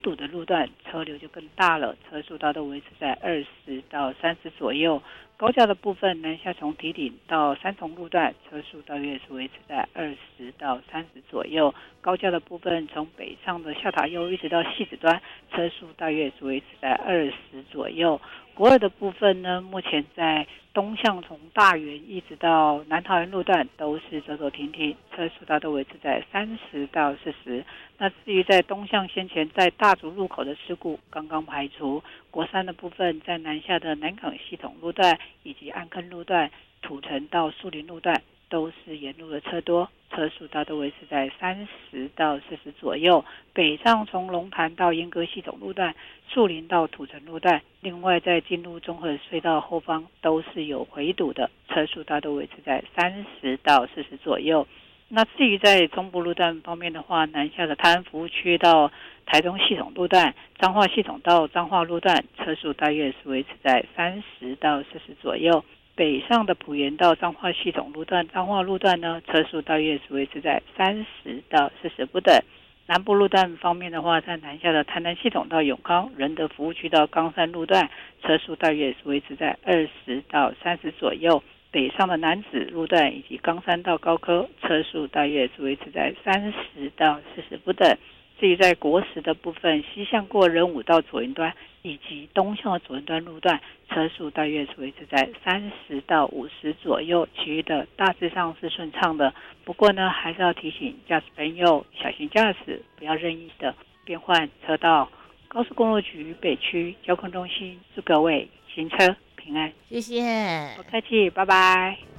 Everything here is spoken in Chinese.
堵的路段车流就更大了，车速大都维持在20到30左右。高架的部分，南下从堤顶到三重路段，车速大约是维持在20到30左右。高架的部分，从北上的下塔悠一直到汐止端，车速大约是维持在20左右。国二的部分呢，目前在东向从大园一直到南桃园路段都是走走停停，车速大都维持在30到40。那至于在东向先前在大竹路口的事故刚刚排除，国三的部分在南下的南港系统路段以及安坑路段、土城到树林路段都是沿路的车多，车速大都维持在30到40左右。北上从龙潭到莺歌系统路段、树林到土城路段，另外在进入中和隧道后方都是有回堵的，车速大都维持在30到40左右。那至于在中部路段方面的话，南下的泰安服务区到台中系统路段、彰化系统到彰化路段，车速大约是维持在30到40左右。北上的埔盐到彰化系统路段、彰化路段呢，车速大约是维持在30到40不等。南部路段方面的话，在南下的台南系统到永康、仁德服务区到冈山路段，车速大约是维持在20到30左右。北上的南子路段以及冈山到高科，车速大约是维持在30到40不等。至于在国十的部分，西向过仁武到左营端以及东向的左营端路段，车速大约是维持在30到50左右，其余的大致上是顺畅的。不过呢，还是要提醒驾驶朋友小心驾驶，不要任意的变换车道。高速公路局北区交通中心祝各位行车平安。 谢谢。 不客气，拜拜。